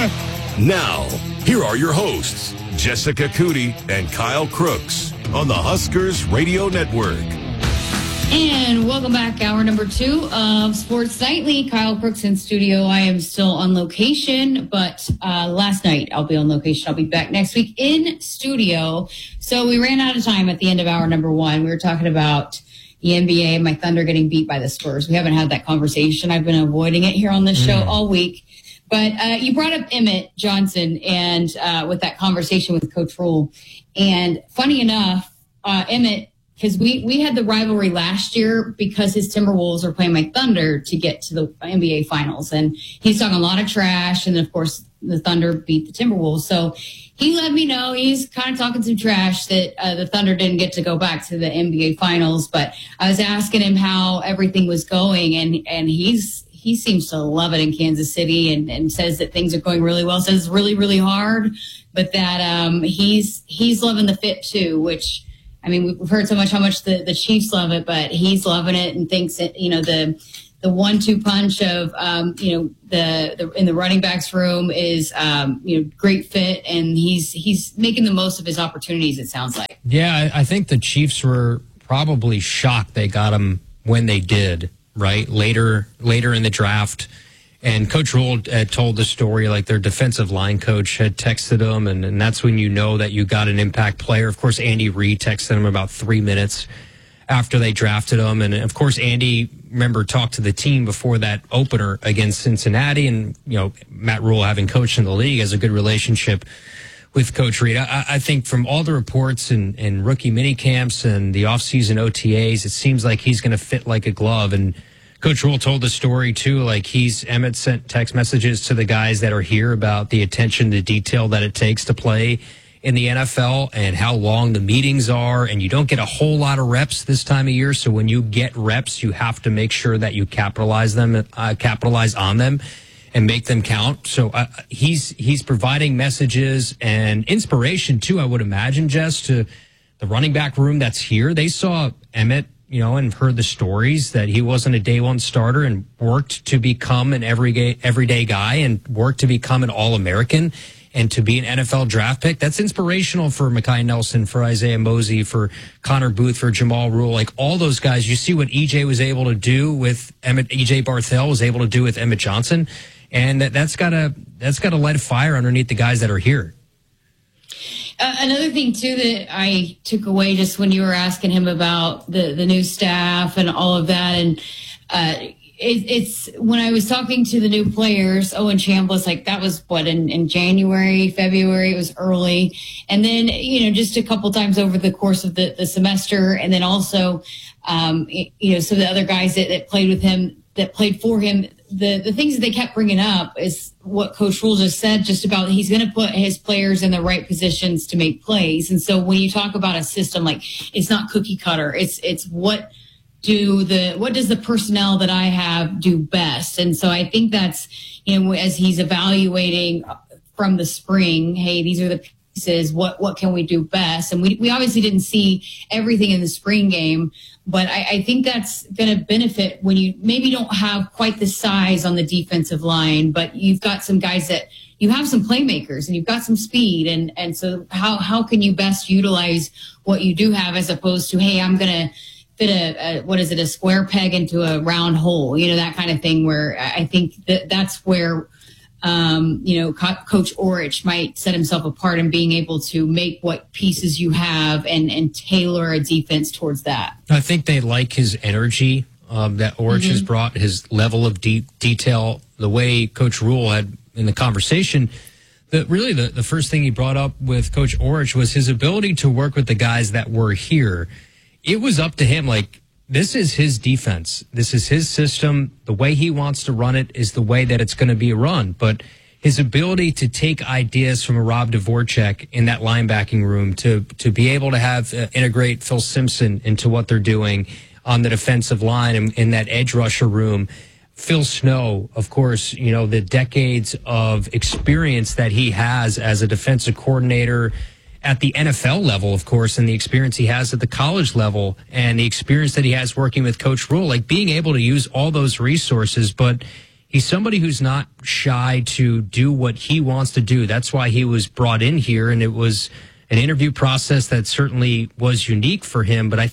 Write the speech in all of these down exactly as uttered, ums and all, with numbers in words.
Now, here are your hosts, Jessica Cootie and Kyle Crooks on the Huskers Radio Network. And welcome back, hour number two of Sports Nightly. Kyle Crooks in studio. I am still on location, but uh, last night I'll be on location. I'll be back next week in studio. So we ran out of time at the end of hour number one. We were talking about the N B A, my Thunder getting beat by the Spurs. We haven't had that conversation. I've been avoiding it here on this show mm. all week. But uh, you brought up Emmett Johnson and uh, with that conversation with Coach Rule. And funny enough, uh, Emmett, because we, we had the rivalry last year because his Timberwolves were playing my Thunder to get to the N B A Finals. And he's talking a lot of trash. And, of course, the Thunder beat the Timberwolves. So he let me know he's kind of talking some trash that uh, the Thunder didn't get to go back to the N B A Finals. But I was asking him how everything was going, and, and he's he seems to love it in Kansas City and, and says that things are going really well, says it's really, really hard, but that um, he's he's loving the fit too, which – I mean, we've heard so much how much the, the Chiefs love it, but he's loving it and thinks that, you know, the the one two punch of, um, you know, the, the in the running backs room is, um, you know, great fit. And he's he's making the most of his opportunities, it sounds like. Yeah, I think the Chiefs were probably shocked they got him when they did, right? Later, later in the draft. And Coach Rule had told the story, like their defensive line coach had texted him, and, and that's when you know that you got an impact player. Of course, Andy Reid texted him about three minutes after they drafted him. And, of course, Andy, remember, talked to the team before that opener against Cincinnati. And, you know, Matt Rule, having coached in the league, has a good relationship with Coach Reid. I, I think from all the reports and, and rookie mini camps and the offseason O T As, it seems like he's going to fit like a glove. And Coach Rule told the story, too, like he's, Emmett sent text messages to the guys that are here about the attention to detail that it takes to play in the N F L and how long the meetings are. And you don't get a whole lot of reps this time of year. So when you get reps, you have to make sure that you capitalize them, uh, capitalize on them and make them count. So uh, he's, he's providing messages and inspiration, too, I would imagine, Jess, to the running back room that's here. They saw Emmett, you know, and heard the stories that he wasn't a day one starter and worked to become an everyday, everyday guy and worked to become an All-American and to be an N F L draft pick. That's inspirational for Mekhi Nelson, for Isaiah Mosey, for Connor Booth, for Jamal Rule. Like all those guys, you see what E J was able to do with Emmett, E J Barthel was able to do with Emmett Johnson. And that, that's got to, that's got to light a fire underneath the guys that are here. Uh, another thing, too, that I took away just when you were asking him about the, the new staff and all of that. And uh, it, it's when I was talking to the new players, Owen Chambliss, like that was what, in, in January, February, it was early. And then, you know, just a couple times over the course of the, the semester. And then also, um, you know, some of the other guys that, that played with him, that played for him, the, the things that they kept bringing up is what Coach Rule just said, just about he's going to put his players in the right positions to make plays. And so when you talk about a system, like it's not cookie cutter, it's, it's what do the, what does the personnel that I have do best? And so I think that's, you know, as he's evaluating from the spring, hey, these are the pieces, what, what can we do best? And we, we obviously didn't see everything in the spring game. But I, I think that's going to benefit when you maybe don't have quite the size on the defensive line, but you've got some guys that you have some playmakers and you've got some speed. And, and so how, how can you best utilize what you do have as opposed to, hey, I'm going to fit a, a, what is it, a square peg into a round hole, you know, that kind of thing, where I think that that's where Um, you know, Co- Coach Orich might set himself apart in being able to make what pieces you have and, and tailor a defense towards that. I think they like his energy um, that Orich mm-hmm. has brought, his level of deep detail, the way Coach Rule had in the conversation. The, really, the, the first thing he brought up with Coach Orich was his ability to work with the guys that were here. It was up to him, like, this is his defense. This is his system. The way he wants to run it is the way that it's going to be run. But his ability to take ideas from a Rob Dvorak in that linebacking room, to to be able to have uh, integrate Phil Simpson into what they're doing on the defensive line and in that edge rusher room. Phil Snow, of course, you know, the decades of experience that he has as a defensive coordinator at the N F L level, of course, and the experience he has at the college level and the experience that he has working with Coach Rule, like being able to use all those resources. But he's somebody who's not shy to do what he wants to do. That's why he was brought in here, and it was an interview process that certainly was unique for him. But I,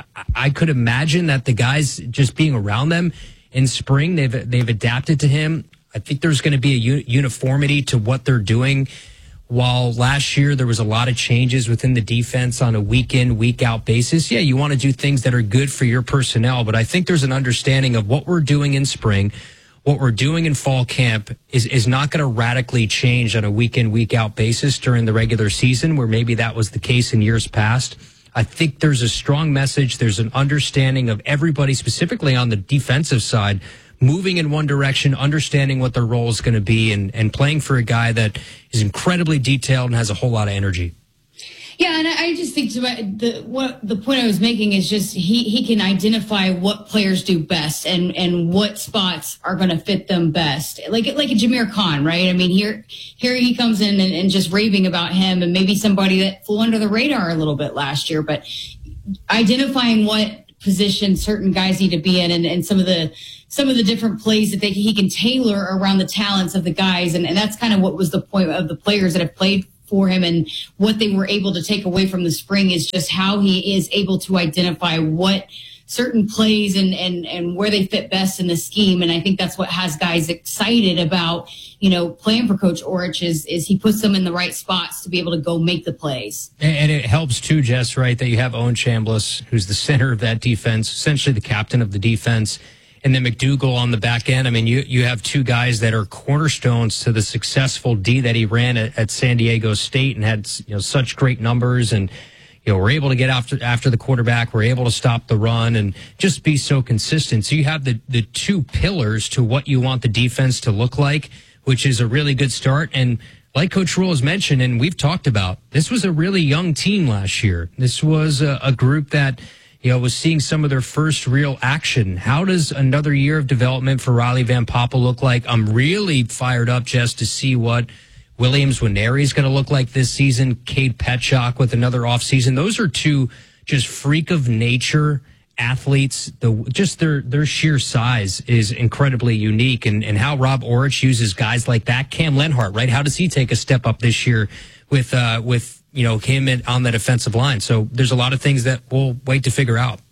I could imagine that the guys just being around them in spring, they've they've adapted to him. I think there's going to be a u- uniformity to what they're doing. While last year there was a lot of changes within the defense on a week in, week out basis, yeah, you want to do things that are good for your personnel. But I think there's an understanding of what we're doing in spring, what we're doing in fall camp is, is not going to radically change on a week in, week out basis during the regular season, where maybe that was the case in years past. I think there's a strong message. There's an understanding of everybody, specifically on the defensive side, moving in one direction, understanding what their role is going to be, and, and playing for a guy that is incredibly detailed and has a whole lot of energy. Yeah, and I just think to my, the what the point I was making is just he, he can identify what players do best and, and what spots are going to fit them best. Like like a Jameer Khan, right? I mean, here here he comes in and, and just raving about him, and maybe somebody that flew under the radar a little bit last year, but identifying what position certain guys need to be in, and, and some of the some of the different plays that they, he can tailor around the talents of the guys. And, and that's kind of what was the point of the players that have played for him, and what they were able to take away from the spring is just how he is able to identify what certain plays and, and, and where they fit best in the scheme. And I think that's what has guys excited about, you know, playing for Coach Orich is, is he puts them in the right spots to be able to go make the plays. And it helps too, Jess, right, that you have Owen Chambliss, who's the center of that defense, essentially the captain of the defense, and then McDougal on the back end. I mean, you, you have two guys that are cornerstones to the successful D that he ran at, at San Diego State and had, you know, such great numbers, and you know, we're able to get after after the quarterback. We're able to stop the run and just be so consistent. So you have the, the two pillars to what you want the defense to look like, which is a really good start. And like Coach Rhule has mentioned, and we've talked about, this was a really young team last year. This was a, a group that, you know, was seeing some of their first real action. How does another year of development for Riley Van Poppel look like? I'm really fired up just to see what Williams Nwaneri is going to look like this season. Cade Petchock with another offseason. Those are two just freak of nature athletes. The just their their sheer size is incredibly unique, and and how Rob Orich uses guys like that. Cam Lenhart, right? How does he take a step up this year with uh, with you know him in, on the defensive line? So there's a lot of things that we'll wait to figure out.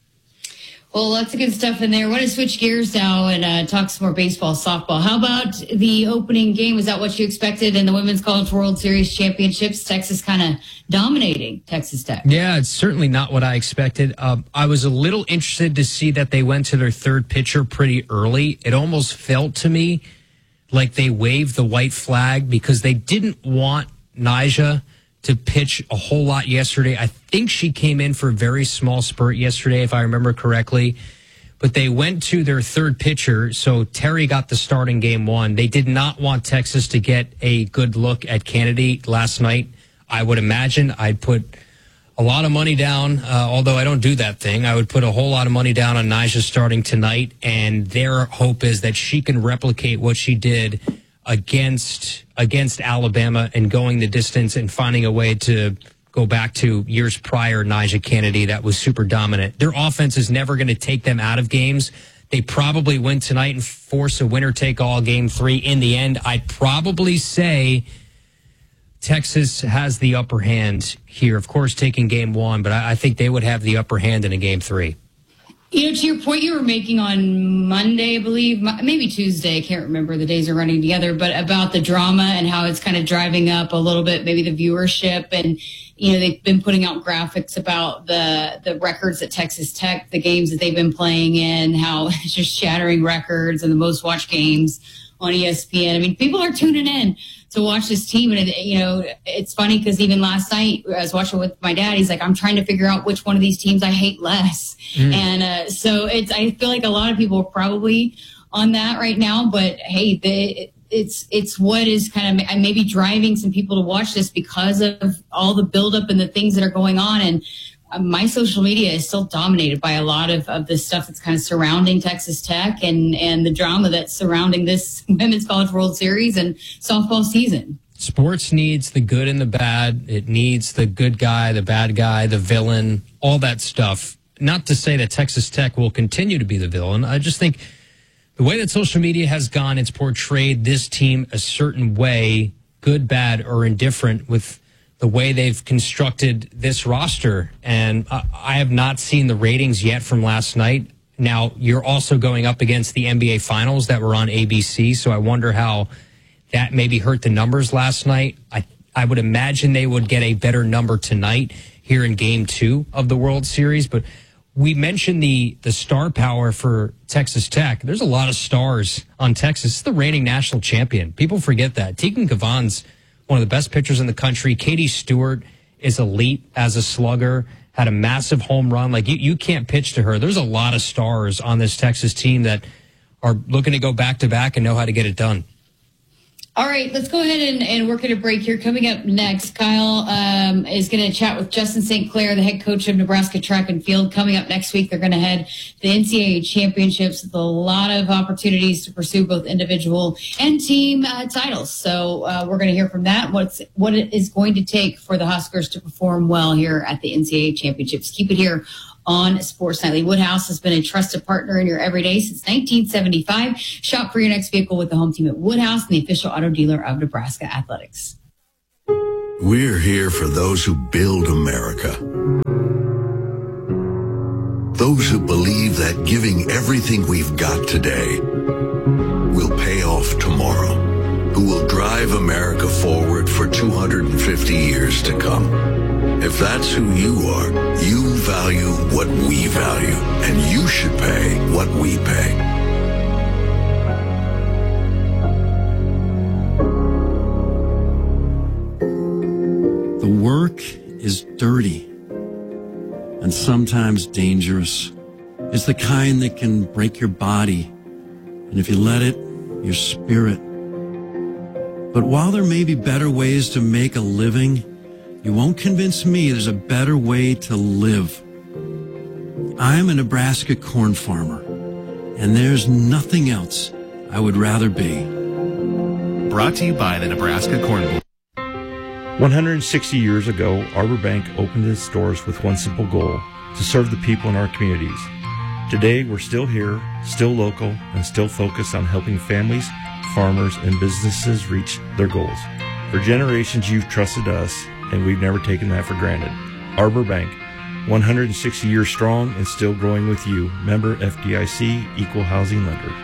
Well, lots of good stuff in there. I want to switch gears now and uh, talk some more baseball, softball. How about the opening game? Was that what you expected in the Women's College World Series Championships? Texas kind of dominating Texas Tech. Yeah, it's certainly not what I expected. Um, I was a little interested to see that they went to their third pitcher pretty early. It almost felt to me like they waved the white flag because they didn't want Nyjah to pitch a whole lot yesterday. I think she came in for a very small spurt yesterday, if I remember correctly. But they went to their third pitcher, so Terry got the start in game one. They did not want Texas to get a good look at Kennedy last night. I would imagine I'd put a lot of money down, uh, although I don't do that thing. I would put a whole lot of money down on Nyjah starting tonight, and their hope is that she can replicate what she did against against Alabama and going the distance and finding a way to go back to years prior Nyjah Kennedy that was super dominant. Their offense is never going to take them out of games. They probably win tonight and force a winner-take-all game three in the end. I'd probably say Texas has the upper hand here. Of course, taking game one, but I, I think they would have the upper hand in a game three. You know, to your point you were making on Monday, I believe, maybe Tuesday, I can't remember, the days are running together, but about the drama and how it's kind of driving up a little bit, maybe the viewership. And, you know, they've been putting out graphics about the, the records at Texas Tech, the games that they've been playing in, how it's just shattering records and the most watched games on E S P N. I mean, people are tuning in to watch this team. And, it, you know, it's funny because even last night I was watching with my dad. He's like, I'm trying to figure out which one of these teams I hate less. Mm. And uh, so it's, I feel like a lot of people are probably on that right now. But, hey, they, it's it's what is kind of maybe driving some people to watch this because of all the buildup and the things that are going on. And my social media is still dominated by a lot of, of the stuff that's kind of surrounding Texas Tech and, and the drama that's surrounding this Women's College World Series and softball season. Sports needs the good and the bad. It needs the good guy, the bad guy, the villain, all that stuff. Not to say that Texas Tech will continue to be the villain. I just think the way that social media has gone, it's portrayed this team a certain way, good, bad, or indifferent, with the way they've constructed this roster. And I, I have not seen the ratings yet from last night. Now, you're also going up against the N B A Finals that were on A B C, so I wonder how that maybe hurt the numbers last night. I, I would imagine they would get a better number tonight here in Game two of the World Series. But we mentioned the, the star power for Texas Tech. There's a lot of stars on Texas. It's the reigning national champion. People forget that. Tegan Gavan's one of the best pitchers in the country. Katie Stewart is elite as a slugger. Had a massive home run. Like, you, you can't pitch to her. There's a lot of stars on this Texas team that are looking to go back-to-back and know how to get it done. All right, let's go ahead and, and work at a break here. Coming up next, Kyle um, is going to chat with Justin Saint Clair, the head coach of Nebraska Track and Field. Coming up next week, they're going to head the N C double A championships with a lot of opportunities to pursue both individual and team uh, titles. So uh, we're going to hear from that, what's what it is going to take for the Huskers to perform well here at the N C double A championships. Keep it here on Sports Nightly. Woodhouse has been a trusted partner in your everyday since nineteen seventy-five. Shop for your next vehicle with the home team at Woodhouse and the official auto dealer of Nebraska Athletics. We're here for those who build America. Those who believe that giving everything we've got today will pay off tomorrow. Who will drive America forward for two hundred fifty years to come. If that's who you are, you value what we value, and you should pay what we pay. The work is dirty and sometimes dangerous. It's the kind that can break your body, and if you let it, your spirit. But while there may be better ways to make a living, you won't convince me there's a better way to live. I'm a Nebraska corn farmer, and there's nothing else I would rather be. Brought to you by the Nebraska Corn Board. one hundred sixty years ago, Arbor Bank opened its doors with one simple goal: to serve the people in our communities. Today, we're still here, still local, and still focused on helping families, farmers, and businesses reach their goals. For generations, you've trusted us, and we've never taken that for granted. Arbor Bank, one hundred sixty years strong and still growing with you. Member F D I C, Equal Housing Lender.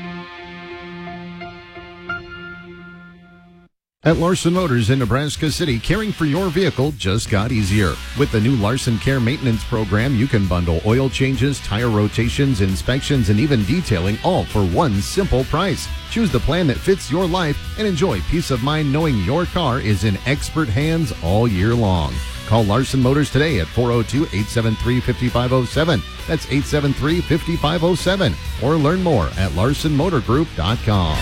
At Larson Motors in Nebraska City, caring for your vehicle just got easier. With the new Larson Care Maintenance Program, you can bundle oil changes, tire rotations, inspections, and even detailing, all for one simple price. Choose the plan that fits your life and enjoy peace of mind knowing your car is in expert hands all year long. Call Larson Motors today at four oh two, eight seven three, five five oh seven. That's eight seven three, five five oh seven. Or learn more at larson motor group dot com.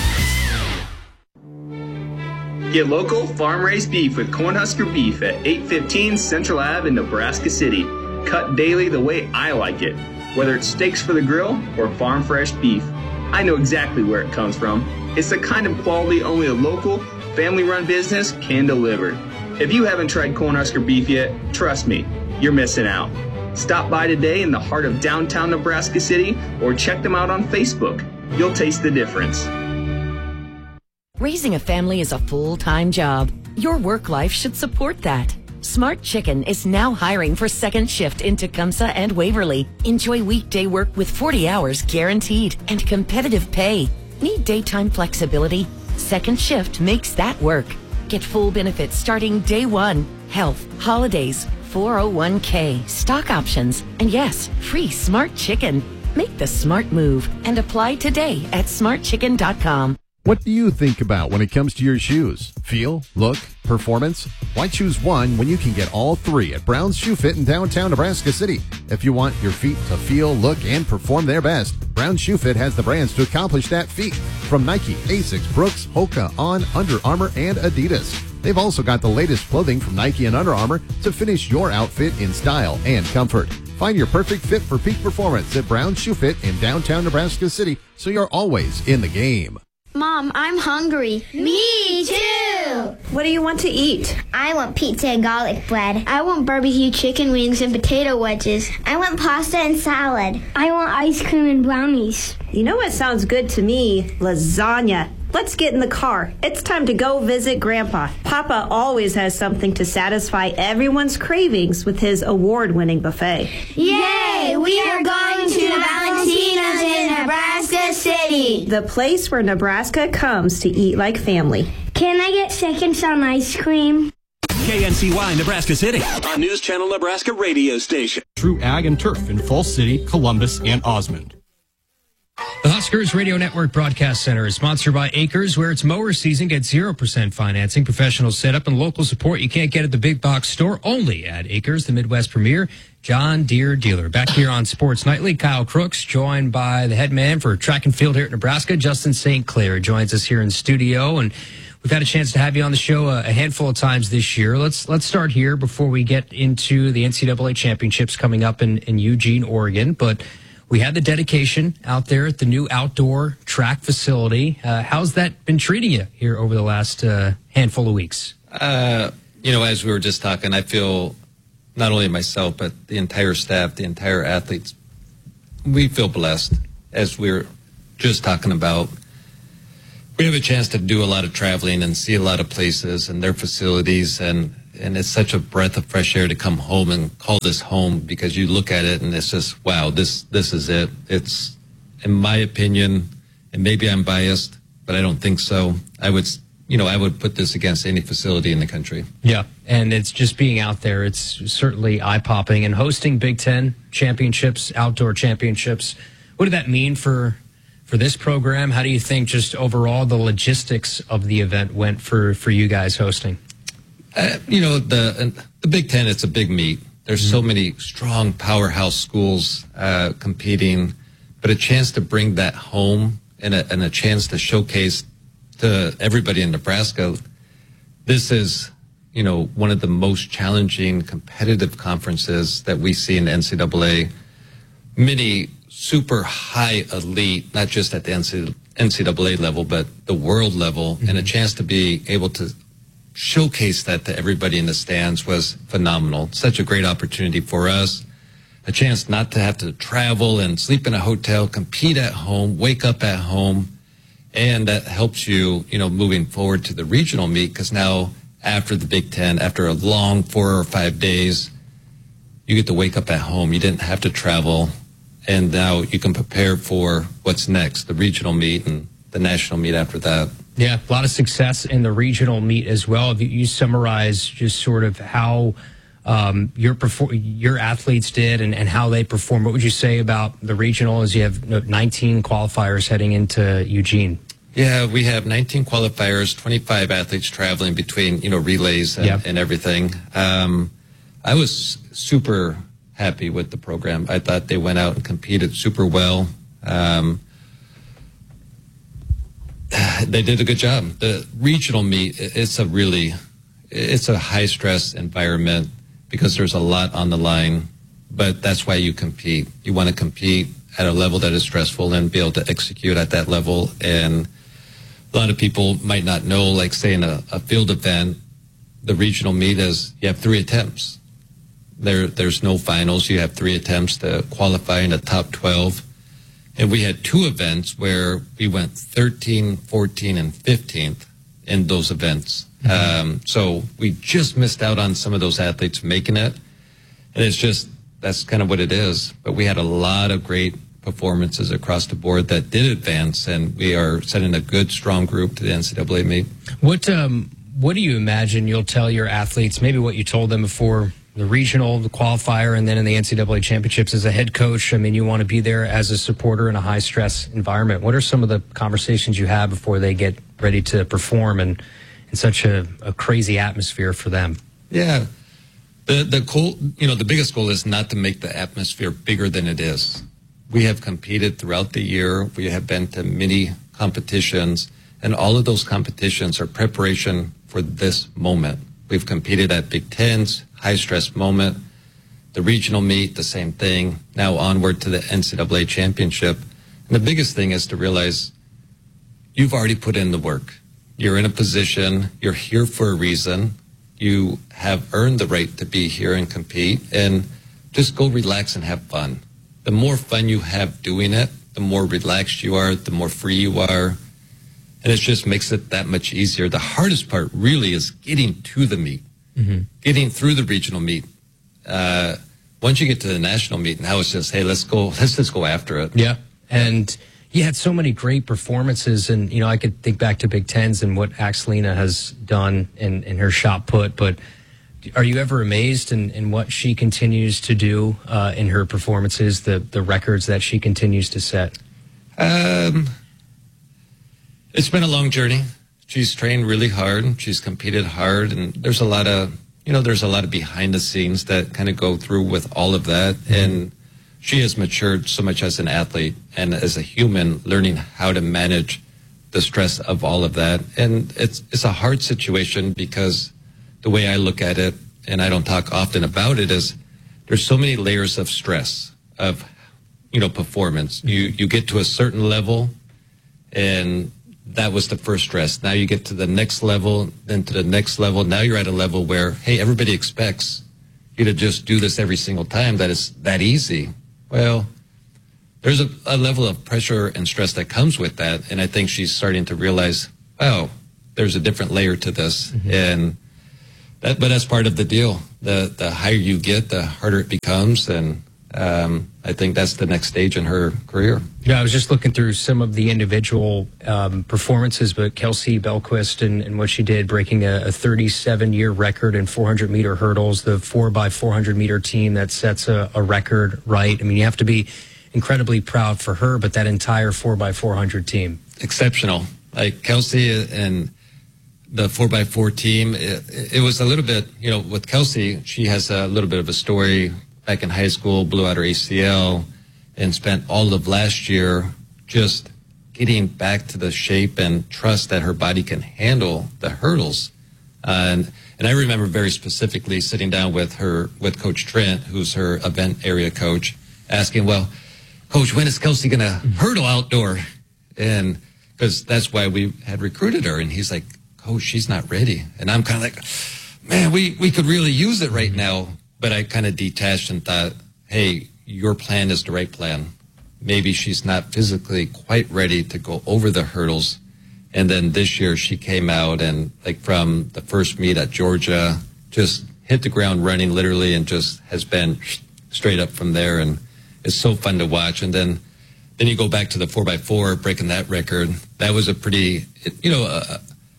Get local farm-raised beef with Cornhusker Beef at eight fifteen Central Avenue in Nebraska City. Cut daily the way I like it. Whether it's steaks for the grill or farm-fresh beef, I know exactly where it comes from. It's the kind of quality only a local, family-run business can deliver. If you haven't tried Cornhusker Beef yet, trust me, you're missing out. Stop by today in the heart of downtown Nebraska City or check them out on Facebook. You'll taste the difference. Raising a family is a full-time job. Your work life should support that. Smart Chicken is now hiring for second shift in Tecumseh and Waverly. Enjoy weekday work with forty hours guaranteed and competitive pay. Need daytime flexibility? Second shift makes that work. Get full benefits starting day one. Health, holidays, four oh one k, stock options, and yes, free Smart Chicken. Make the smart move and apply today at smart chicken dot com. What do you think about when it comes to your shoes? Feel, look, performance? Why choose one when you can get all three at Brown's Shoe Fit in downtown Nebraska City? If you want your feet to feel, look, and perform their best, Brown's Shoe Fit has the brands to accomplish that feat. From Nike, Asics, Brooks, Hoka, On, Under Armour, and Adidas. They've also got the latest clothing from Nike and Under Armour to finish your outfit in style and comfort. Find your perfect fit for peak performance at Brown's Shoe Fit in downtown Nebraska City, so you're always in the game. Mom, I'm hungry. Me too. What do you want to eat? I want pizza and garlic bread. I want barbecue chicken wings and potato wedges. I want pasta and salad. I want ice cream and brownies. You know what sounds good to me? Lasagna. Let's get in the car. It's time to go visit Grandpa. Papa always has something to satisfy everyone's cravings with his award-winning buffet. Yay! We are going to Valentina's in Nebraska City. The place where Nebraska comes to eat like family. Can I get seconds on ice cream? K N C Y Nebraska City, a News Channel Nebraska radio station. True Ag and Turf in Falls City, Columbus, and Osmond. The Huskers Radio Network Broadcast Center is sponsored by Acres, where it's mower season. Get zero percent financing, professional setup, and local support you can't get at the big box store, only at Acres, the Midwest premier John Deere dealer. Back here on Sports Nightly, Kyle Crooks, joined by the head man for track and field here at Nebraska, Justin Saint Clair, joins us here in studio. And we've had a chance to have you on the show a, a handful of times this year. Let's let's start here before we get into the N C double A championships coming up in, in Eugene, Oregon. But we had the dedication out there at the new outdoor track facility. Uh, how's that been treating you here over the last uh, handful of weeks? Uh, you know, as we were just talking, I feel not only myself, but the entire staff, the entire athletes, we feel blessed. As we were just talking about, we have a chance to do a lot of traveling and see a lot of places and their facilities, and and it's such a breath of fresh air to come home and call this home, because you look at it and it's just, wow, this this is it. It's, in my opinion, and maybe I'm biased, but I don't think so. I would, you know, I would put this against any facility in the country. Yeah, and it's just being out there. It's certainly eye-popping. And hosting Big Ten championships, outdoor championships, what did that mean for for this program? How do you think just overall the logistics of the event went for, for you guys hosting? Uh, you know, the the Big Ten, it's a big meet. There's mm-hmm. so many strong powerhouse schools uh, competing, but a chance to bring that home and a, and a chance to showcase to everybody in Nebraska, this is, you know, one of the most challenging competitive conferences that we see in the N C double A. Many super high elite, not just at the N C double A level, but the world level, mm-hmm. and a chance to be able to showcase that to everybody in the stands was phenomenal. Such a great opportunity for us. A chance not to have to travel and sleep in a hotel, compete at home, wake up at home. And that helps you, you know, moving forward to the regional meet, because now after the Big Ten, after a long four or five days, you get to wake up at home. You didn't have to travel. And now you can prepare for what's next, the regional meet and the national meet after that. Yeah, a lot of success in the regional meet as well. If you, you summarize just sort of how um, your perfor- your athletes did and, and how they performed, what would you say about the regional as you have nineteen qualifiers heading into Eugene? Yeah, we have nineteen qualifiers, twenty-five athletes traveling between, you know, relays and, yep. and everything. Um, I was super happy with the program. I thought they went out and competed super well. Um, They did a good job. The regional meet, it's a really, it's a high stress environment because there's a lot on the line, but that's why you compete. You want to compete at a level that is stressful and be able to execute at that level. And a lot of people might not know, like say in a, a field event, the regional meet is you have three attempts. There, there's no finals. You have three attempts to qualify in the top twelve. And we had two events where we went thirteen, fourteen, and fifteenth in those events. Mm-hmm. Um, so we just missed out on some of those athletes making it. And it's just, that's kind of what it is. But we had a lot of great performances across the board that did advance, and we are sending a good, strong group to the N C double A meet. What, um, what do you imagine you'll tell your athletes, maybe what you told them before the regional, the qualifier, and then in the N C double A championships as a head coach? I mean, you want to be there as a supporter in a high-stress environment. What are some of the conversations you have before they get ready to perform in, in such a, a crazy atmosphere for them? Yeah. The, the goal, you know, the biggest goal is not to make the atmosphere bigger than it is. We have competed throughout the year. We have been to many competitions, and all of those competitions are preparation for this moment. We've competed at Big Tens, high-stress moment, the regional meet, the same thing, now onward to the N C double A championship. And the biggest thing is to realize you've already put in the work. You're in a position, you're here for a reason. You have earned the right to be here and compete, and just go relax and have fun. The more fun you have doing it, the more relaxed you are, the more free you are, and it just makes it that much easier. The hardest part really is getting to the meet, mm-hmm. getting through the regional meet. Uh, once you get to the national meet, now it's just, hey, let's go, let's just go after it. Yeah, and you had so many great performances, and, you know, I could think back to Big Tens and what Axelina has done in, in her shot put, but are you ever amazed in, in what she continues to do uh, in her performances, the, the records that she continues to set? Um, it's been a long journey. She's trained really hard. She's competed hard, and there's a lot of, you know, there's a lot of behind the scenes that kind of go through with all of that, mm-hmm. and she has matured so much as an athlete and as a human, learning how to manage the stress of all of that. And it's it's a hard situation because the way I look at it, and I don't talk often about it, is there's so many layers of stress, of, you know, performance. You you get to a certain level, and that was the first stress. Now you get to the next level, then to the next level. Now you're at a level where, hey, everybody expects you to just do this every single time, that it's that easy. Well, there's a, a level of pressure and stress that comes with that, and I think she's starting to realize, oh, there's a different layer to this, mm-hmm. and that, but that's part of the deal. The the higher you get, the harder it becomes, and um, I think that's the next stage in her career. Yeah, I was just looking through some of the individual um, performances, but Kelsey Belquist and, and what she did, breaking a, a thirty-seven year record in four hundred meter hurdles, the four by four hundred meter team that sets a, a record, right? I mean, you have to be incredibly proud for her, but that entire four by four hundred team. Exceptional. Like Kelsey and the four by four team, it, it was a little bit, you know, with Kelsey, she has a little bit of a story. Back in high school, blew out her A C L and spent all of last year just getting back to the shape and trust that her body can handle the hurdles. Uh, and, and I remember very specifically sitting down with her, with Coach Trent, who's her event area coach, asking, well, Coach, when is Kelsey going to hurdle outdoor? And because that's why we had recruited her. And he's like, Coach, she's not ready. And I'm kind of like, man, we, we could really use it right now. But I kind of detached and thought, hey, your plan is the right plan. Maybe she's not physically quite ready to go over the hurdles. And then this year she came out and, like, from the first meet at Georgia, just hit the ground running literally and just has been straight up from there. And it's so fun to watch. And then then you go back to the four by four, breaking that record. That was a pretty, it, you know, uh,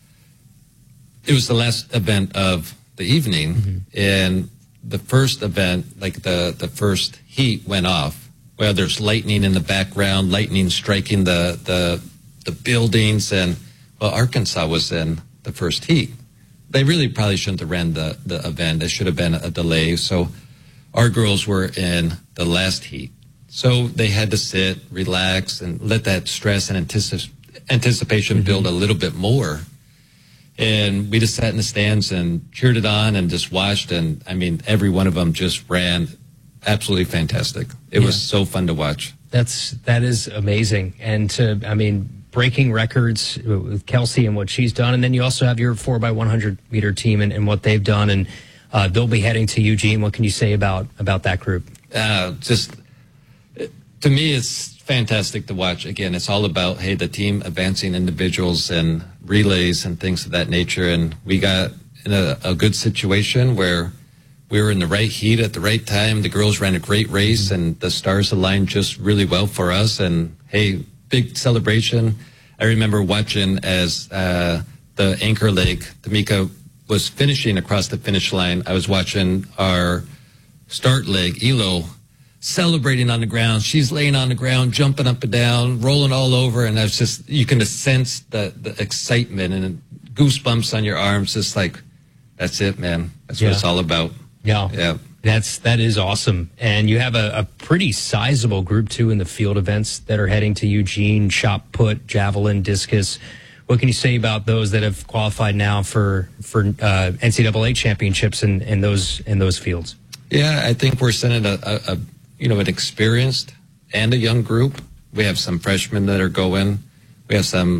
it was the last event of the evening. Mm-hmm. And the first event, like the, the first heat went off. Well, there's lightning in the background, lightning striking the, the, the buildings. And, well, Arkansas was in the first heat. They really probably shouldn't have ran the, the event. It should have been a delay. So our girls were in the last heat. So they had to sit, relax, and let that stress and anticip- anticipation mm-hmm. build a little bit more. And we just sat in the stands and cheered it on and just watched. And, I mean, every one of them just ran absolutely fantastic. It yeah. was so fun to watch. That's, that is amazing. And to, I mean, breaking records with Kelsey and what she's done. And then you also have your four by one hundred meter team and, and what they've done. And uh, they'll be heading to Eugene. What can you say about, about that group? Uh, just, to me, it's fantastic to watch. Again, it's all about, hey, the team advancing individuals and relays and things of that nature. And we got in a, a good situation where we were in the right heat at the right time. The girls ran a great race and the stars aligned just really well for us. And, hey, big celebration. I remember watching as uh, the anchor leg, Tamika, was finishing across the finish line. I was watching our start leg, Elo, celebrating on the ground. She's laying on the ground, jumping up and down, rolling all over. And I was just, you can just sense the, the excitement and goosebumps on your arms. Just like, that's it, man. That's yeah. what it's all about. Yeah. Yeah. That's, that is awesome. And you have a, a pretty sizable group too in the field events that are heading to Eugene, shot put, javelin, discus. What can you say about those that have qualified now for, for, uh, N C double A championships in, in those, in those fields? Yeah, I think we're sending a, a, a you know, an experienced and a young group. We have some freshmen that are going. We have some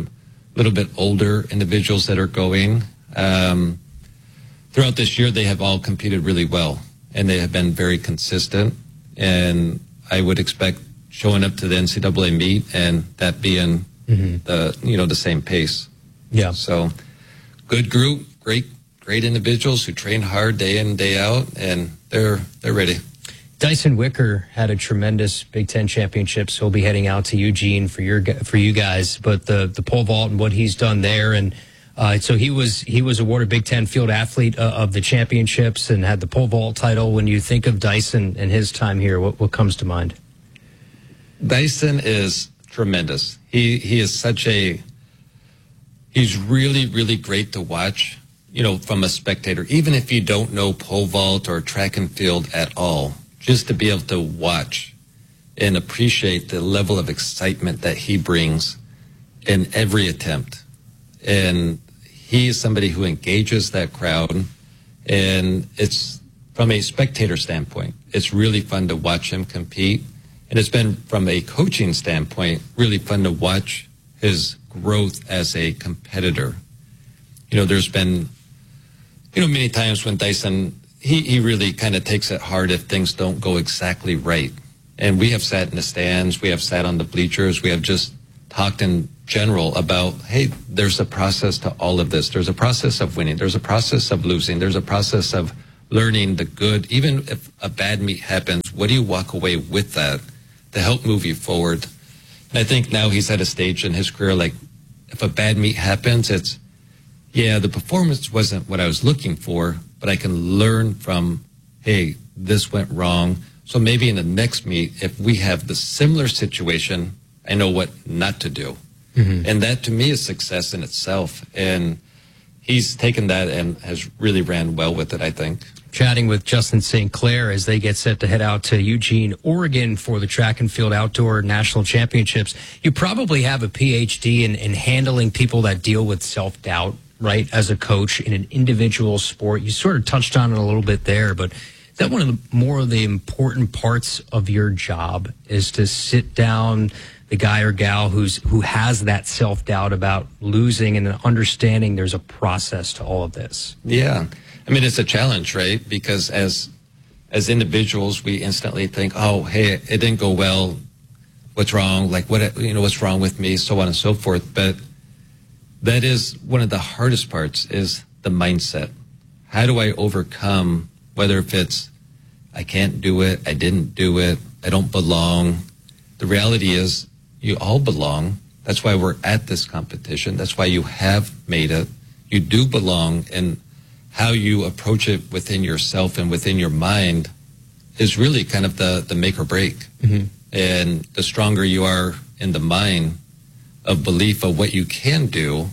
little bit older individuals that are going. Um, throughout this year, they have all competed really well, and they have been very consistent. And I would expect showing up to the N C double A meet and that being mm-hmm. the you know the same pace. Yeah. So good group, great great individuals who train hard day in day out, and they're they're ready. Dyson Wicker had a tremendous Big Ten championship, so he'll be heading out to Eugene for your for you guys. But the the pole vault and what he's done there, and uh, so he was he was awarded Big Ten Field Athlete uh, of the championships and had the pole vault title. When you think of Dyson and his time here, what what comes to mind? Dyson is tremendous. He he is such a he's really really great to watch. You know, from a spectator, even if you don't know pole vault or track and field at all. Just to be able to watch and appreciate the level of excitement that he brings in every attempt. And he is somebody who engages that crowd. And it's, from a spectator standpoint, it's really fun to watch him compete. And it's been, from a coaching standpoint, really fun to watch his growth as a competitor. You know, there's been, you know, many times when Dyson... He, he really kind of takes it hard if things don't go exactly right. And we have sat in the stands, we have sat on the bleachers, we have just talked in general about, hey, there's a process to all of this. There's a process of winning. There's a process of losing. There's a process of learning the good. Even if a bad meet happens, what do you walk away with that to help move you forward? And I think now he's at a stage in his career, like, if a bad meet happens, it's, yeah, the performance wasn't what I was looking for, but I can learn from, hey, this went wrong. So maybe in the next meet, if we have the similar situation, I know what not to do. Mm-hmm. And that to me is success in itself. And he's taken that and has really ran well with it, I think. Chatting with Justin Saint Clair as they get set to head out to Eugene, Oregon for the Track and Field Outdoor National Championships. You probably have a P H D in, in handling people that deal with self-doubt, right, as a coach in an individual sport. You sort of touched on it a little bit there, but is that one of the more of the important parts of your job, is to sit down the guy or gal who's who has that self-doubt about losing and understanding there's a process to all of this? Yeah. I mean, it's a challenge, right? Because as as individuals, we instantly think, oh, hey, it didn't go well. What's wrong? Like, what, you know, what's wrong with me? So on and so forth. But that is one of the hardest parts, is the mindset. How do I overcome, whether if it's, I can't do it, I didn't do it, I don't belong. The reality is you all belong. That's why we're at this competition. That's why you have made it. You do belong, and how you approach it within yourself and within your mind is really kind of the, the make or break. Mm-hmm. And the stronger you are in the mind, of belief of what you can do,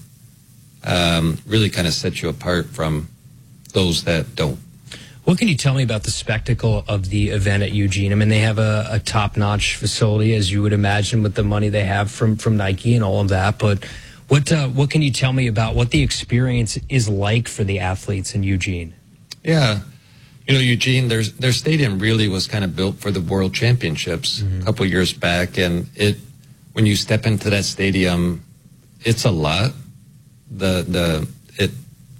um, really kind of sets you apart from those that don't. What can you tell me about the spectacle of the event at Eugene? I mean, they have a, a top-notch facility, as you would imagine, with the money they have from, from Nike and all of that. But what uh, what can you tell me about what the experience is like for the athletes in Eugene? Yeah. You know, Eugene, their, their stadium really was kind of built for the World Championships mm-hmm. a couple years back, and it when you step into that stadium, it's a lot. The the it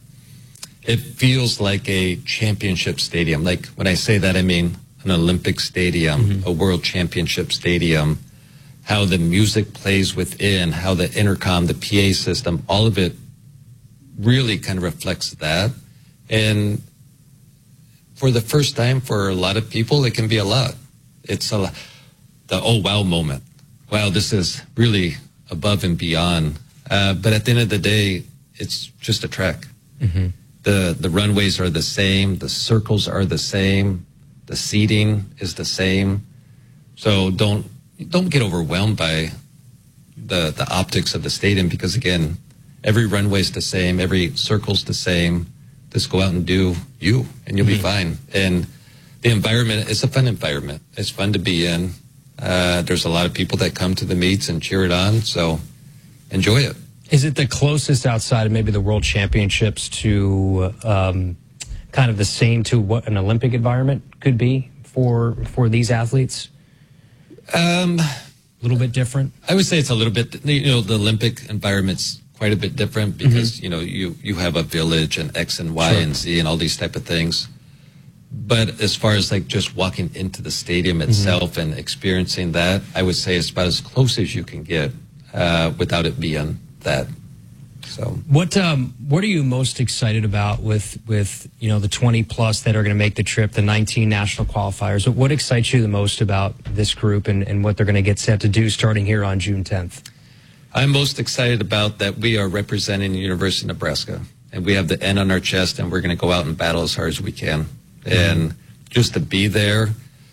it feels like a championship stadium. Like, when I say that, I mean an Olympic stadium, mm-hmm. a World Championship stadium. How the music plays within, how the intercom, the P A system, all of it really kind of reflects that. And for the first time, for a lot of people, it can be a lot. It's a the oh wow moment. Wow, this is really above and beyond. Uh, but at the end of the day, it's just a track. Mm-hmm. The the runways are the same. The circles are the same. The seating is the same. So don't don't get overwhelmed by the the optics of the stadium, because, again, every runway's the same. Every circle's the same. Just go out and do you, and you'll mm-hmm. be fine. And the environment, it's a fun environment. It's fun to be in. Uh, there's a lot of people that come to the meets and cheer it on, so enjoy it. Is it the closest outside of maybe the World Championships to um, kind of the same to what an Olympic environment could be for for these athletes? Um, a little bit different? I would say it's a little bit, you know, the Olympic environment's quite a bit different because, mm-hmm. you know, you, you have a village and X and Y sure. and Z and all these type of things. But as far as like just walking into the stadium itself mm-hmm. and experiencing that, I would say it's about as close as you can get uh, without it being that. So what um, what are you most excited about with with you know the twenty plus that are going to make the trip, the nineteen national qualifiers? What excites you the most about this group and, and what they're going to get set to do starting here on June tenth? I'm most excited about that we are representing the University of Nebraska, and we have the N on our chest, and we're going to go out and battle as hard as we can. And just to be there,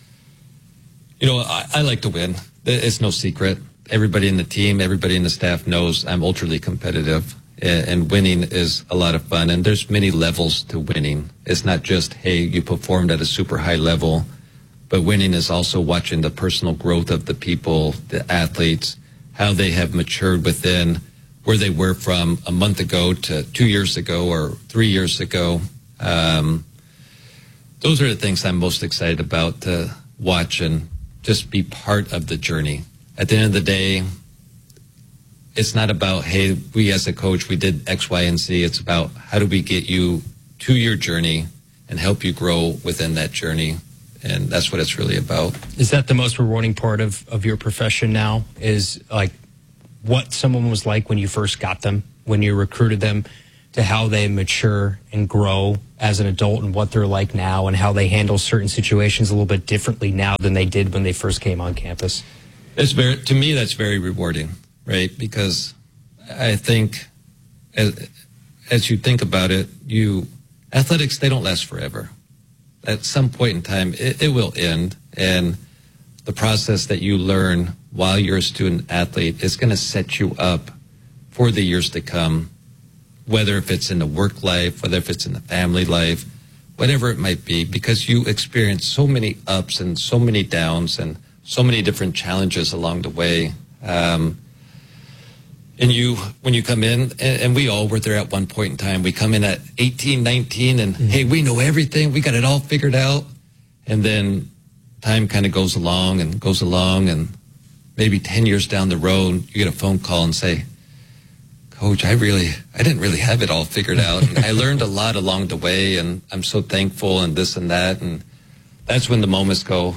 you know, I, I like to win. It's no secret. Everybody in the team, everybody in the staff knows I'm ultra competitive, and, and winning is a lot of fun. And there's many levels to winning. It's not just, hey, you performed at a super high level, but winning is also watching the personal growth of the people, the athletes, how they have matured within where they were from a month ago to two years ago or three years ago. Um, Those are the things I'm most excited about to watch and just be part of the journey. At the end of the day, it's not about, hey, we as a coach, we did X, Y, and Z. It's about how do we get you to your journey and help you grow within that journey. And that's what it's really about. Is that the most rewarding part of, of your profession now, is like what someone was like when you first got them, when you recruited them, to how they mature and grow as an adult and what they're like now and how they handle certain situations a little bit differently now than they did when they first came on campus? It's very, to me, that's very rewarding, right? Because I think as, as you think about it, you athletics, they don't last forever. At some point in time, it, it will end. And the process that you learn while you're a student athlete is going to set you up for the years to come, whether if it's in the work life, whether if it's in the family life, whatever it might be, because you experience so many ups and so many downs and so many different challenges along the way. Um, and you, when you come in, and, and we all were there at one point in time, we come in at eighteen, nineteen, and mm-hmm. hey, we know everything. We got it all figured out. And then time kind of goes along and goes along, and maybe ten years down the road, you get a phone call and say, Coach, I really, I didn't really have it all figured out. And I learned a lot along the way, and I'm so thankful and this and that. And that's when the moments go,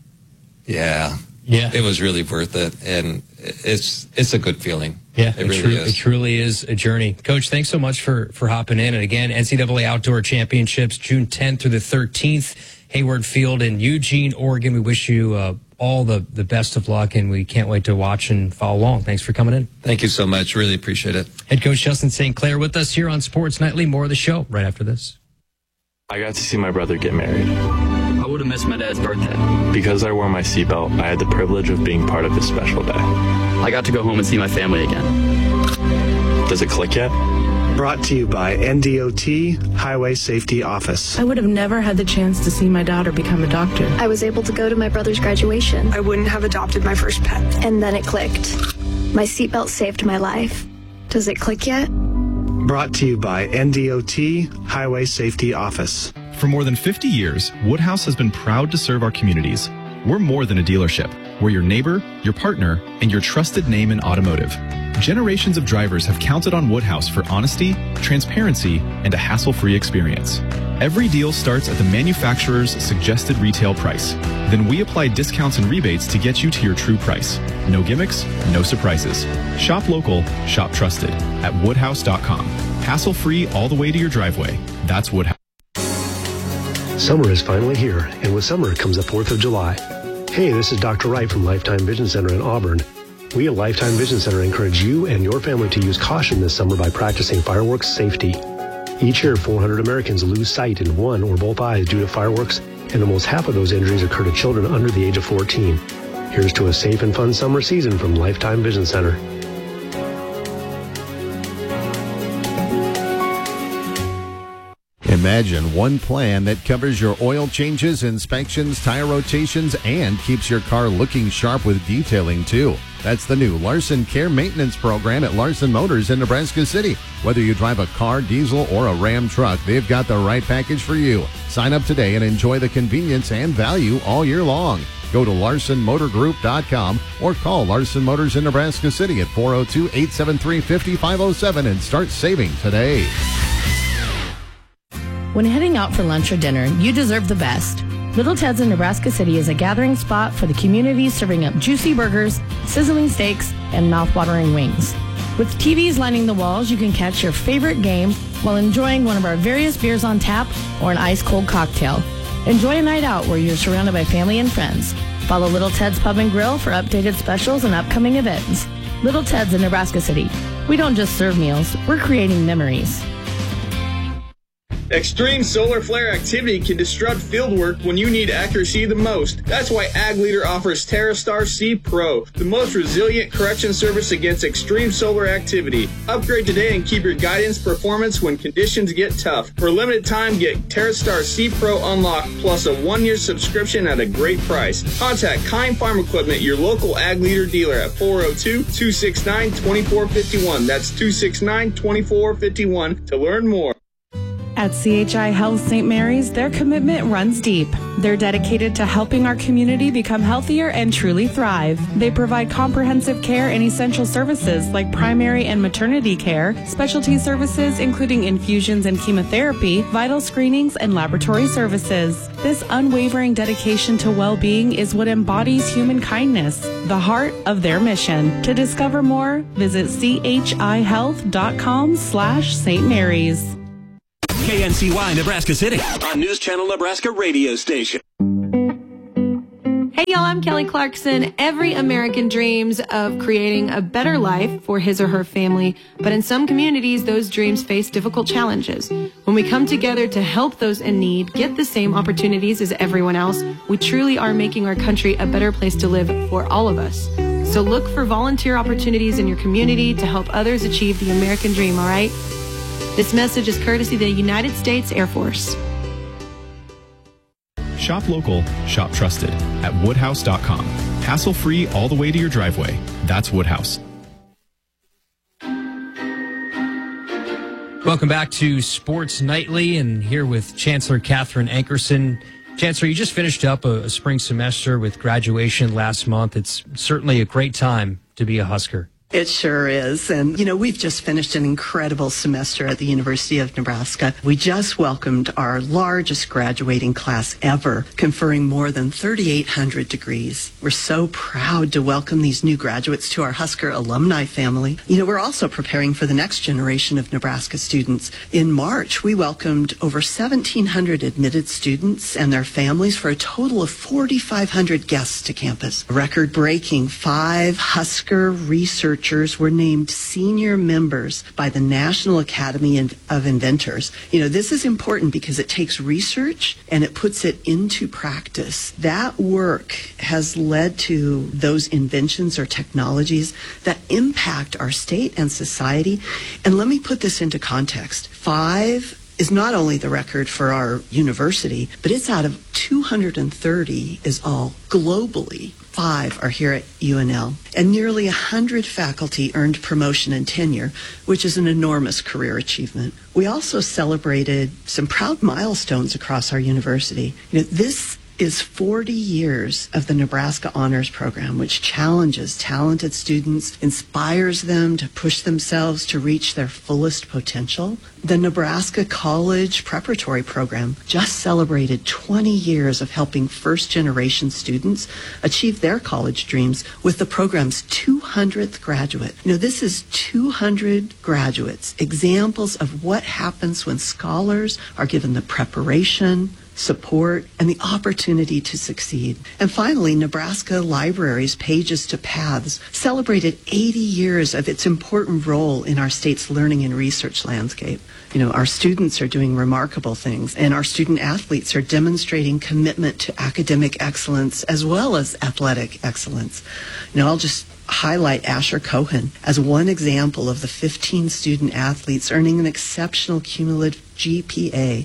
yeah, yeah, it was really worth it. And it's, it's a good feeling. Yeah, it, it really tru- is. It truly is a journey. Coach, thanks so much for, for hopping in. And again, N C double A Outdoor Championships, June tenth through the thirteenth, Hayward Field in Eugene, Oregon. We wish you uh, all the, the best of luck, and we can't wait to watch and follow along. Thanks for coming in. Thank you so much. Really appreciate it. Head coach Justin Saint Clair with us here on Sports Nightly. More of the show right after this. I got to see my brother get married. I would have missed my dad's birthday. Because I wore my seatbelt, I had the privilege of being part of this special day. I got to go home and see my family again. Does it click yet? Brought to you by N D O T Highway Safety Office. I would have never had the chance to see my daughter become a doctor. I was able to go to my brother's graduation. I wouldn't have adopted my first pet. And then it clicked. My seatbelt saved my life. Does it click yet? Brought to you by N D O T Highway Safety Office. For more than fifty years, Woodhouse has been proud to serve our communities. We're more than a dealership. We're your neighbor, your partner, and your trusted name in automotive. Generations of drivers have counted on Woodhouse for honesty, transparency, and a hassle-free experience. Every deal starts at the manufacturer's suggested retail price. Then we apply discounts and rebates to get you to your true price. No gimmicks, no surprises. Shop local, shop trusted at woodhouse dot com. Hassle-free all the way to your driveway. That's Woodhouse. Summer is finally here, and with summer comes the fourth of July. Hey, this is Doctor Wright from Lifetime Vision Center in Auburn. We at Lifetime Vision Center encourage you and your family to use caution this summer by practicing fireworks safety. Each year, four hundred Americans lose sight in one or both eyes due to fireworks, and almost half of those injuries occur to children under the age of fourteen. Here's to a safe and fun summer season from Lifetime Vision Center. Imagine one plan that covers your oil changes, inspections, tire rotations, and keeps your car looking sharp with detailing, too. That's the new Larson Care Maintenance Program at Larson Motors in Nebraska City. Whether you drive a car, diesel, or a Ram truck, they've got the right package for you. Sign up today and enjoy the convenience and value all year long. Go to Larson Motor Group dot com or call Larson Motors in Nebraska City at four oh two, eight seven three, five five oh seven and start saving today. When heading out for lunch or dinner, you deserve the best. Little Ted's in Nebraska City is a gathering spot for the community, serving up juicy burgers, sizzling steaks, and mouth-watering wings. With T Vs lining the walls, you can catch your favorite game while enjoying one of our various beers on tap or an ice-cold cocktail. Enjoy a night out where you're surrounded by family and friends. Follow Little Ted's Pub and Grill for updated specials and upcoming events. Little Ted's in Nebraska City. We don't just serve meals, we're creating memories. Extreme solar flare activity can disrupt fieldwork when you need accuracy the most. That's why Ag Leader offers TerraStar C Pro, the most resilient correction service against extreme solar activity. Upgrade today and keep your guidance performance when conditions get tough. For a limited time, get TerraStar C Pro Unlocked plus a one-year subscription at a great price. Contact Kind Farm Equipment, your local Ag Leader dealer at four oh two, two six nine, two four five one. That's two six nine, two four five one to learn more. At C H I Health Saint Mary's, their commitment runs deep. They're dedicated to helping our community become healthier and truly thrive. They provide comprehensive care and essential services like primary and maternity care, specialty services including infusions and chemotherapy, vital screenings, and laboratory services. This unwavering dedication to well-being is what embodies human kindness, the heart of their mission. To discover more, visit C H I health dot com slash Saint Mary's. K N C Y Nebraska City on News Channel Nebraska radio station. Hey y'all, I'm Kelly Clarkson. Every American dreams of creating a better life for his or her family, but in some communities, those dreams face difficult challenges. When we come together to help those in need get the same opportunities as everyone else, we truly are making our country a better place to live for all of us. So look for volunteer opportunities in your community to help others achieve the American dream, all right? This message is courtesy of the United States Air Force. Shop local, shop trusted at woodhouse dot com. Hassle-free all the way to your driveway. That's Woodhouse. Welcome back to Sports Nightly, and here with Chancellor Catherine Ankerson. Chancellor, you just finished up a, a spring semester with graduation last month. It's certainly a great time to be a Husker. It sure is. And, you know, we've just finished an incredible semester at the University of Nebraska. We just welcomed our largest graduating class ever, conferring more than thirty-eight hundred degrees. We're so proud to welcome these new graduates to our Husker alumni family. You know, we're also preparing for the next generation of Nebraska students. In March, we welcomed over seventeen hundred admitted students and their families for a total of forty-five hundred guests to campus. Record-breaking five Husker research were named senior members by the National Academy of Inventors. You know, this is important because it takes research and it puts it into practice. That work has led to those inventions or technologies that impact our state and society. And let me put this into context. Five is not only the record for our university, but it's out of two hundred thirty is all globally. Five are here at U N L, and nearly one hundred faculty earned promotion and tenure, which is an enormous career achievement. We also celebrated some proud milestones across our university. You know, this is forty years of the Nebraska Honors Program, which challenges talented students, inspires them to push themselves to reach their fullest potential. The Nebraska College Preparatory Program just celebrated twenty years of helping first-generation students achieve their college dreams with the program's two hundredth graduate. You know, this is two hundred graduates, examples of what happens when scholars are given the preparation, support, and the opportunity to succeed. And finally, Nebraska Libraries Pages to Paths celebrated eighty years of its important role in our state's learning and research landscape. You know, our students are doing remarkable things, and our student athletes are demonstrating commitment to academic excellence as well as athletic excellence. You know, I'll just highlight Asher Cohen as one example of the fifteen student athletes earning an exceptional cumulative G P A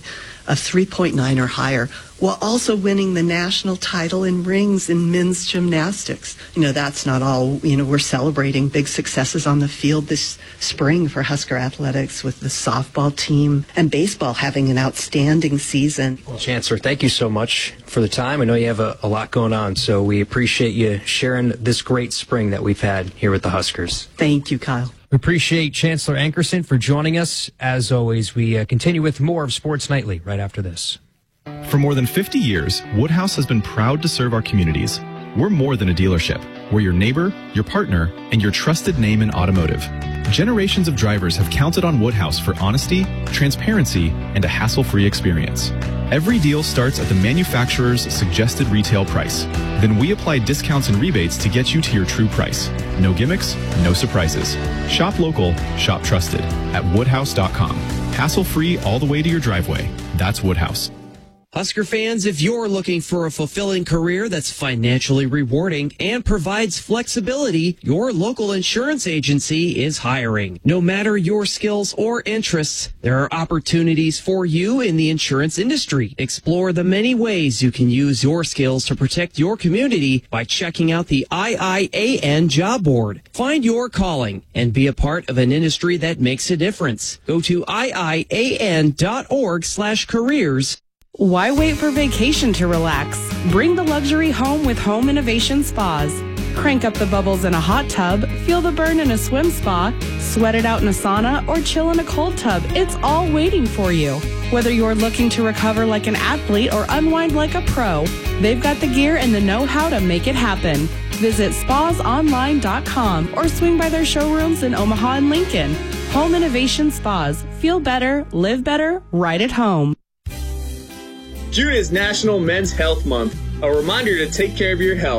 of three point nine or higher, while also winning the national title in rings in men's gymnastics. You know, that's not all. You know, we're celebrating big successes on the field this spring for Husker Athletics with the softball team and baseball having an outstanding season. Well, Chancellor, thank you so much for the time. I know you have a, a lot going on, so we appreciate you sharing this great spring that we've had here with the Huskers. Thank you, Kyle. We appreciate Chancellor Ankerson for joining us. As always, we uh, continue with more of Sports Nightly right after this. For more than fifty years, Woodhouse has been proud to serve our communities. We're more than a dealership. We're your neighbor, your partner, and your trusted name in automotive. Generations of drivers have counted on Woodhouse for honesty, transparency, and a hassle-free experience. Every deal starts at the manufacturer's suggested retail price. Then we apply discounts and rebates to get you to your true price. No gimmicks, no surprises. Shop local, shop trusted at woodhouse dot com. Hassle-free all the way to your driveway. That's Woodhouse. Husker fans, if you're looking for a fulfilling career that's financially rewarding and provides flexibility, your local insurance agency is hiring. No matter your skills or interests, there are opportunities for you in the insurance industry. Explore the many ways you can use your skills to protect your community by checking out the I I A N job board. Find your calling and be a part of an industry that makes a difference. Go to I I A N dot org slash careers. Why wait for vacation to relax? Bring the luxury home with Home Innovation Spas. Crank up the bubbles in a hot tub, feel the burn in a swim spa, sweat it out in a sauna, or chill in a cold tub. It's all waiting for you. Whether you're looking to recover like an athlete or unwind like a pro, they've got the gear and the know-how to make it happen. Visit spas online dot com or swing by their showrooms in Omaha and Lincoln. Home Innovation Spas. Feel better, live better, right at home. June is National Men's Health Month, a reminder to take care of your health.